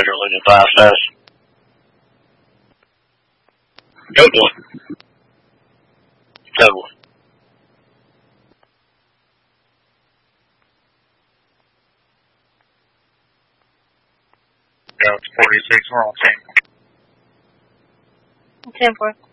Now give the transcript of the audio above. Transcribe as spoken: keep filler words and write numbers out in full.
hydrolytic process. Good one. Good one. Yeah, it's forty-six, we're on ten. ten four.